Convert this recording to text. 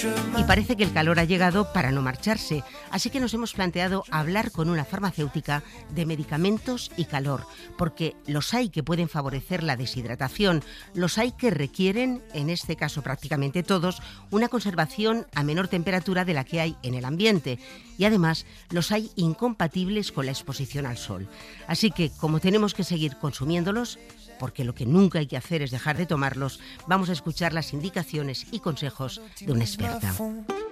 Y parece que el calor ha llegado para no marcharse, así que nos hemos planteado hablar con una farmacéutica de medicamentos y calor, porque los hay que pueden favorecer la deshidratación, los hay que requieren, en este caso prácticamente todos, una conservación a menor temperatura de la que hay en el ambiente, y además los hay incompatibles con la exposición al sol. Así que, como tenemos que seguir consumiéndolos, porque lo que nunca hay que hacer es dejar de tomarlos, vamos a escuchar las indicaciones y consejos de una experta.